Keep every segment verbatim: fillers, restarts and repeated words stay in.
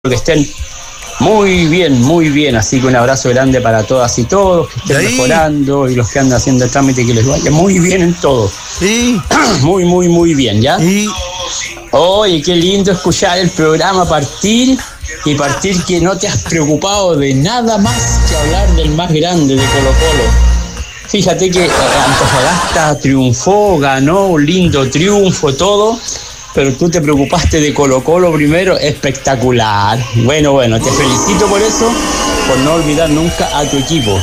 que estén muy bien, muy bien, así que un abrazo grande para todas y todos, que estén mejorando y los que andan haciendo el trámite, que les vaya muy bien en todo. Sí. Muy, muy, muy bien, ¿ya? Sí. Oye, qué lindo escuchar el programa partir y partir que no te has preocupado de nada más que hablar del más grande de Colo Colo. Fíjate que Antofagasta triunfó, ganó un lindo triunfo, todo. Pero tú te preocupaste de Colo Colo primero, espectacular. Bueno, bueno, te felicito por eso, por no olvidar nunca a tu equipo.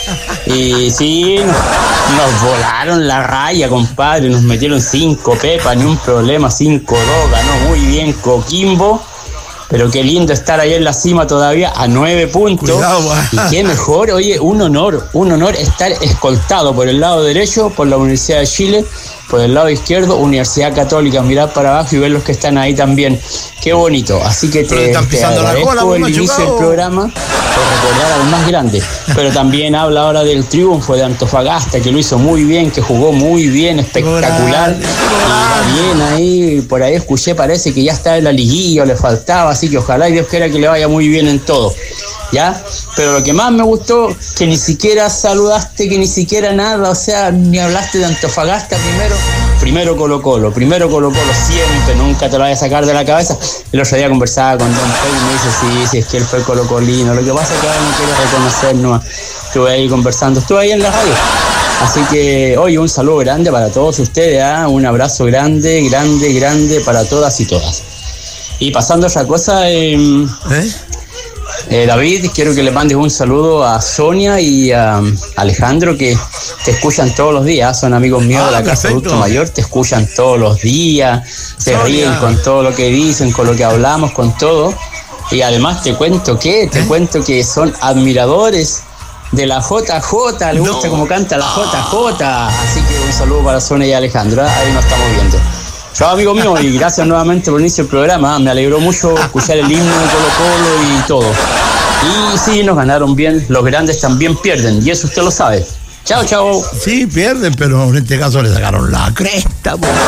Y sí, nos, nos volaron la raya, compadre, nos metieron cinco pepas, ni un problema, cinco dos, ganó muy bien Coquimbo. Pero qué lindo estar ahí en la cima todavía a nueve puntos. Cuidado, y qué mejor, oye, un honor, un honor estar escoltado por el lado derecho, por la Universidad de Chile, por el lado izquierdo, Universidad Católica, mirar para abajo y ver los que están ahí también. Qué bonito. Así que te, te agradezco la cola, el inicio chugado. del programa por recordar al más grande. Pero también habla ahora del triunfo de Antofagasta, que lo hizo muy bien, que jugó muy bien, espectacular. Y va bien ahí, por ahí escuché, parece que ya está en la liguilla, le faltaba, así que ojalá y Dios quiera que le vaya muy bien en todo. ¿Ya? Pero lo que más me gustó, que ni siquiera saludaste, que ni siquiera nada, o sea, ni hablaste de Antofagasta primero, primero Colo Colo, primero Colo Colo, siempre, nunca te lo vayas a sacar de la cabeza. El otro día conversaba con Don Pedro y me dice, sí, sí, es que él fue colocolino, lo que pasa es que ahora no quiere reconocer nomás. Estuve ahí conversando, estuve ahí en la radio. Así que, oye, un saludo grande para todos ustedes, ¿eh? Un abrazo grande, grande, grande para todas y todas. Y pasando a otra cosa, eh, ¿Eh? Eh, David, quiero que le mandes un saludo a Sonia y a Alejandro, que te escuchan todos los días, son amigos míos ah, de la perfecto. Casa Adulto Mayor, te escuchan todos los días, se Sonia. ríen con todo lo que dicen, con lo que hablamos, con todo. Y además te cuento que, te ¿Eh? cuento que son admiradores de la J J, le gusta no. cómo canta la J J, así que un saludo para Sonia y Alejandro, ahí nos estamos viendo. Chao, amigo mío, y gracias nuevamente por iniciar el programa. Me alegró mucho escuchar el himno de Colo Colo y todo. Y sí, nos ganaron bien. Los grandes también pierden, y eso usted lo sabe. Chao, chao. Sí, pierden, pero en este caso le sacaron la cresta, po.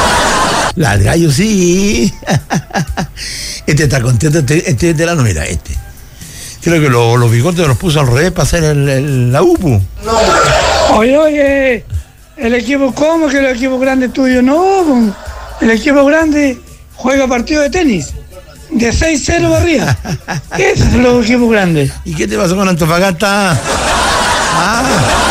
La del gallo sí. Este está contento, este, este de la no, mira, este. Creo que lo, los bigotes los puso al revés para hacer el, el, la U P U. Oye, oye, el equipo, ¿cómo que el equipo grande tuyo? No, el equipo grande juega partido de tenis, de seis cero para arriba. ¿Qué es los equipos grandes? ¿Y qué te pasó con Antofagasta? Ah.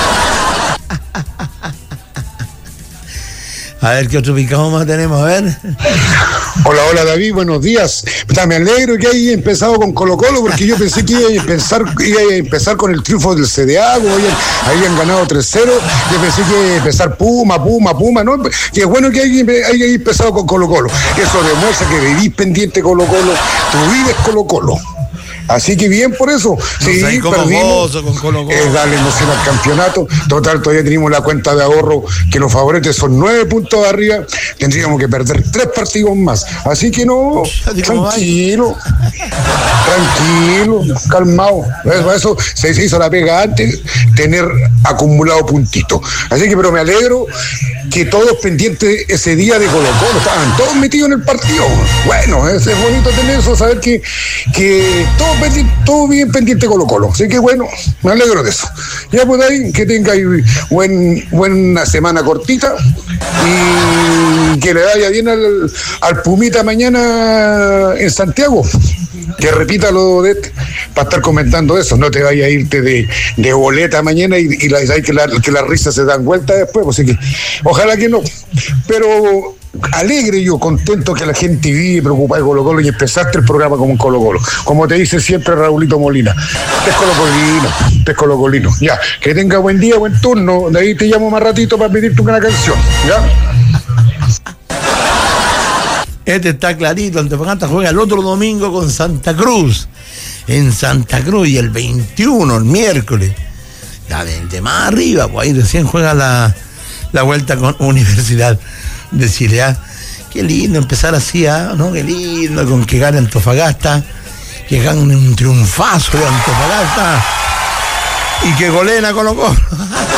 A ver, ¿qué otro picado más tenemos? A ver. Hola, hola David, buenos días. Me alegro que hayas empezado con Colo Colo, porque yo pensé que iba a empezar, iba a empezar con el triunfo del C D A, como habían, habían ganado tres cero. Yo pensé que iba a empezar Puma, Puma, Puma, ¿no? Que es bueno que hayas empezado con Colo Colo. Eso demuestra que vivís pendiente Colo Colo, tú vives Colo Colo. Así que bien por eso. No sí, sé, perdimos. Con Colo Colo. Es darle emoción al campeonato. Total, todavía tenemos la cuenta de ahorro que los favoritos son nueve puntos de arriba. Tendríamos que perder tres partidos más. Así que no, tranquilo. Tranquilo, calmado. Eso, eso se, se hizo la pega antes, tener acumulado puntitos. Así que, pero me alegro que todos pendientes ese día de Colo Colo, estaban todos metidos en el partido. Bueno, es, es bonito tener eso, saber que, que todo, todo bien pendiente Colo Colo. Así que bueno, me alegro de eso. Ya pues ahí, que tengáis buen, buena semana cortita y que le vaya bien al, al Pumita mañana en Santiago. Que repita lo de para estar comentando eso, no te vayas a irte de, de boleta mañana y, y la, que, la, que las risas se dan vuelta después, pues, así que ojalá que no, pero alegre yo, contento que la gente vive preocupada de Colo Colo y empezaste el programa como un Colo Colo, como te dice siempre Raulito Molina, te es colocolino, te es colocolino, ya, que tenga buen día, buen turno, de ahí te llamo más ratito para pedirte una canción, ya. Este está clarito, Antofagasta juega el otro domingo con Santa Cruz, en Santa Cruz, y el veintiuno, el miércoles, la veinte más arriba, pues ahí recién juega la, la vuelta con Universidad de Chile. ¿Ah? Qué lindo empezar así, ¿ah? ¿No? Qué lindo, con que gane Antofagasta, que gane un triunfazo de Antofagasta y que goleen a Colo Colo.